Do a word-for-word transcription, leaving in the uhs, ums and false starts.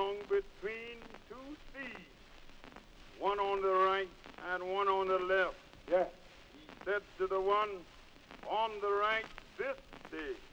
along between two seas, one on the right and one on the left. Yes. He said to the one on the right, this day,